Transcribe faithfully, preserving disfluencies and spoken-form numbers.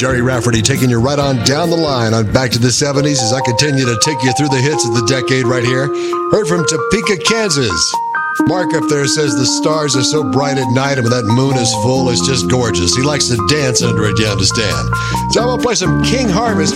Jerry Rafferty taking you right on down the line on Back to the seventies as I continue to take you through the hits of the decade right here. Heard from Topeka, Kansas. Mark up there says the stars are so bright at night and when that moon is full, it's just gorgeous. He likes to dance under it, you understand. So I'm going to play some King Harvest.